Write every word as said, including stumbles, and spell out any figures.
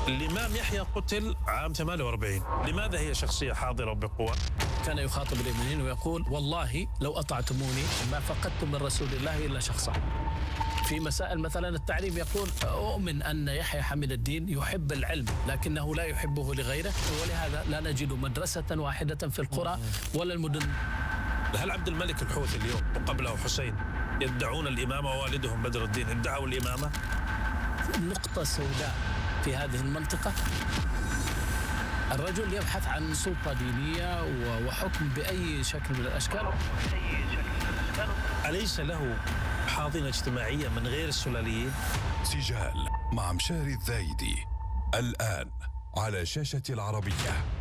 الإمام يحيى قتل عام ثمانية وأربعين، لماذا هي شخصية حاضرة بقوة؟ كان يخاطب اليمنيين ويقول: والله لو أطعتموني ما فقدتم من رسول الله إلا شخصا. في مسائل مثلا التعليم يقول: أؤمن أن يحيى حميد الدين يحب العلم لكنه لا يحبه لغيره، ولهذا لا نجد مدرسة واحدة في القرى ولا المدن. هل عبد الملك الحوثي اليوم وقبله حسين يدعون الإمامة ووالدهم بدر الدين ادعوا الإمامة؟ نقطة سوداء في هذه المنطقة. الرجل يبحث عن سلطة دينية وحكم بأي شكل من الأشكال. أليس له حاضنة اجتماعية من غير السلاليين؟ سجال مع مشاري الذايدي الآن على شاشة العربية.